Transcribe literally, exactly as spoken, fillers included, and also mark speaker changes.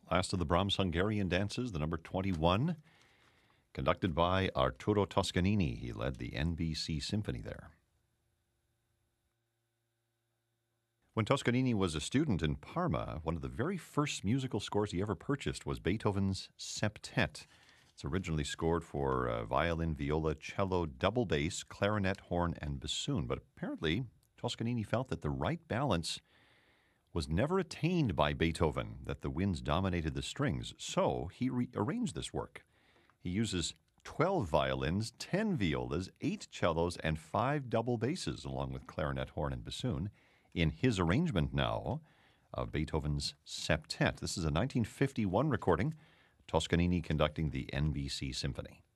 Speaker 1: Last of the Brahms Hungarian dances, the number twenty-one, conducted by Arturo Toscanini. He led the N B C Symphony there. When Toscanini was a student in Parma, one of the very first musical scores he ever purchased was Beethoven's Septet. It's originally scored for uh, violin, viola, cello, double bass, clarinet, horn, and bassoon. But apparently, Toscanini felt that the right balance was never attained by Beethoven, that the winds dominated the strings. So he rearranged this work. He uses twelve violins, ten violas, eight cellos, and five double basses, along with clarinet, horn, and bassoon, in his arrangement now of Beethoven's Septet. This is a nineteen fifty-one recording, Toscanini conducting the N B C Symphony.